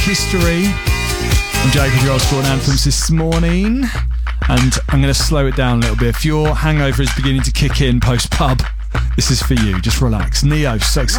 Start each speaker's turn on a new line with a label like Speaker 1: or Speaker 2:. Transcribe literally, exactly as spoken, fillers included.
Speaker 1: History. I'm Jacob, your old school anthems this morning, and I'm going to slow it down a little bit. If your hangover is beginning to kick in post-pub, this is for you. Just relax. Neo, Sexy